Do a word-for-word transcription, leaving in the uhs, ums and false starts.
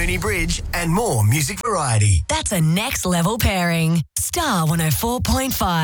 Mooney Bridge, and more music variety. That's a next level pairing. Star one oh four point five.